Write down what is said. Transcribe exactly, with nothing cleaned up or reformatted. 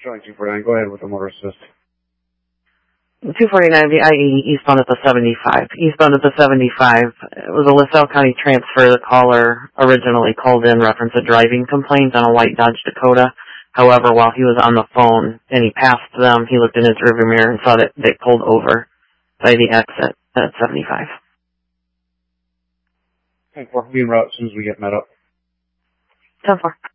Showing two forty-nine. Go ahead with the motor assist. two forty-nine, the I eighty, eastbound at the seventy-five. Eastbound at the seventy-five. It was a LaSalle County transfer. The caller originally called in reference a driving complaint on a white Dodge Dakota. However, while he was on the phone and he passed them, he looked in his rearview mirror and saw that they pulled over by the exit at seventy-five. Okay, we'll be en route as soon as we get met up. ten four.